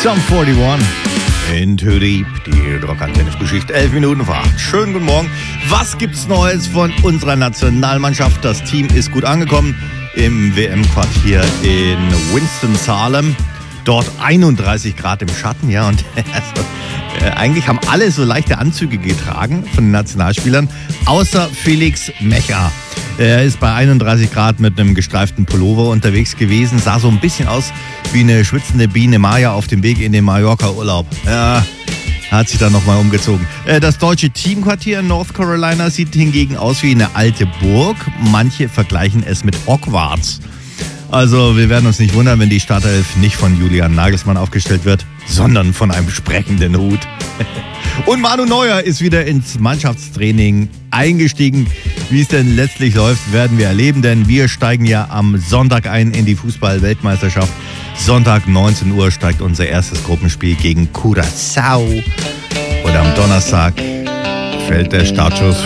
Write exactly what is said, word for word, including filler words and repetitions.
Sum einundvierzig. Into Deep, die Rockantenne-Frühschicht, elf Minuten vor acht. Schönen guten Morgen. Was gibt's Neues von unserer Nationalmannschaft? Das Team ist gut angekommen im W M-Quartier in Winston-Salem. Dort einunddreißig Grad im Schatten, ja, und also, äh, eigentlich haben alle so leichte Anzüge getragen von den Nationalspielern, außer Felix Mecha. Er ist bei einunddreißig Grad mit einem gestreiften Pullover unterwegs gewesen, sah so ein bisschen aus wie eine schwitzende Biene Maya auf dem Weg in den Mallorca-Urlaub. Ja, hat sich dann nochmal umgezogen. Das deutsche Teamquartier in North Carolina sieht hingegen aus wie eine alte Burg. Manche vergleichen es mit Hogwarts. Also wir werden uns nicht wundern, wenn die Startelf nicht von Julian Nagelsmann aufgestellt wird, sondern von einem sprechenden Hut. Und Manu Neuer ist wieder ins Mannschaftstraining eingestiegen. Wie es denn letztlich läuft, werden wir erleben, denn wir steigen ja am Sonntag ein in die Fußball-Weltmeisterschaft. Sonntag neunzehn Uhr steigt unser erstes Gruppenspiel gegen Curaçao. Und am Donnerstag fällt der Startschuss